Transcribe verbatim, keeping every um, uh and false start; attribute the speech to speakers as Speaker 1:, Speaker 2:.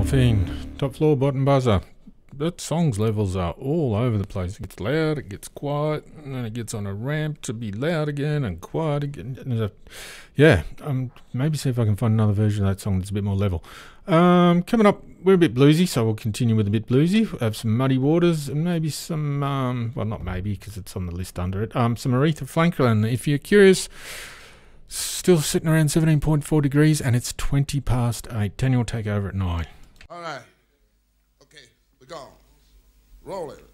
Speaker 1: Josephine, top floor, bottom buzzer. That song's levels are all over the place. It gets loud, it gets quiet, and then it gets on a ramp to be loud again and quiet again. And a, yeah, um, maybe see if I can find another version of that song that's a bit more level. Um, coming up, we're a bit bluesy, so we'll continue with a bit bluesy. We'll have some Muddy Waters and maybe some, um, well, not maybe because it's on the list under it, um, some Aretha Franklin. If you're curious, still sitting around seventeen point four degrees and it's twenty past eight. Daniel, take over at nine.
Speaker 2: All right. Okay, we're gone. Roll it.